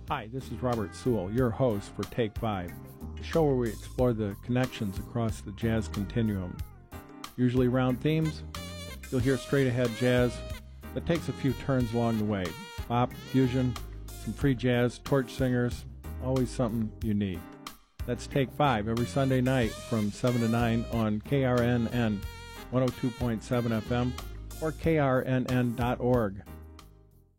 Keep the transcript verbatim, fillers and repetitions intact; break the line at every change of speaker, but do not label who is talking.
Hi, this is Robert Sewell, your host for Take Five, a show where we explore the connections across the jazz continuum. Usually round themes, you'll hear straight-ahead jazz that takes a few turns along the way. Pop, fusion, some free jazz, torch singers, always something unique. That's Take Five every Sunday night from seven to nine on K R N N one oh two point seven F M or K R N N dot org.